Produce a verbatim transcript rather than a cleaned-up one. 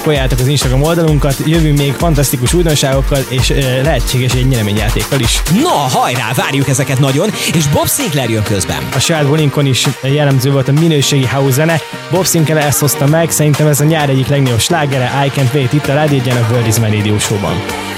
csekkoljátok az Instagram oldalunkat, jövünk még fantasztikus újdonságokkal, és uh, lehetséges egy nyereményjátékkal is. Na, hajrá, várjuk ezeket nagyon, és Bob Sinclair jön közben. A saját Bolinkon is jellemző volt a minőségi house zene. Bob Sinclair ezt hozta meg, szerintem ez a nyár egyik legnagyobb slágere, I Can't Wait itt a Rádió Egyen a World is My Radio Show-ban.